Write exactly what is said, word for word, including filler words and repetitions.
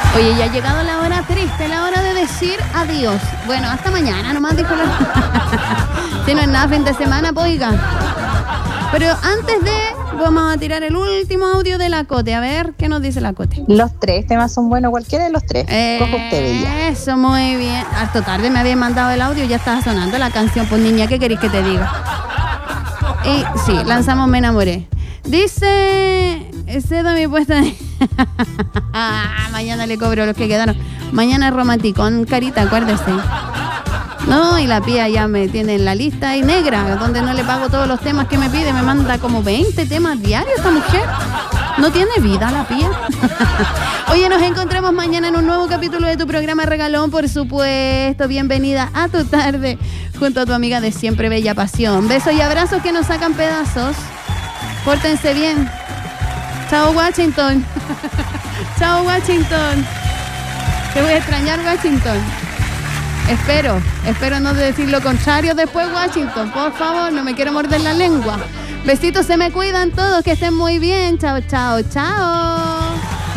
Oye, ya ha llegado la hora triste, la hora de decir adiós. Bueno, hasta mañana nomás dijo la... Si no es nada fin de semana, pues oiga. Pero antes de, vamos a tirar el último audio de la Cote. A ver, ¿qué nos dice la Cote? Los tres temas son buenos, cualquiera de los tres. Eh, Coja usted, bella. Eso, muy bien. Harto tarde me habían mandado el audio, ya estaba sonando la canción. Pues niña, ¿qué queréis que te diga? Y sí, lanzamos Me Enamoré. Dice, cedo mi puesta de... Mañana le cobro los que quedaron. Mañana es romántico, con carita, acuérdese. No, y la pía ya me tiene en la lista ahí negra, donde no le pago todos los temas que me pide. Me manda como veinte temas diarios esta mujer. No tiene vida la pía. Oye, nos encontramos mañana en un nuevo capítulo de tu programa Regalón, por supuesto. Bienvenida a tu tarde, junto a tu amiga de siempre, Bella Pasión. Besos y abrazos que nos sacan pedazos. Pórtense bien. Chao, Washington. Chao, Washington. Te voy a extrañar, Washington. Espero, espero no decir lo contrario después, Washington. Por favor, no me quiero morder la lengua. Besitos, se me cuidan todos, que estén muy bien. Chao, chao, chao.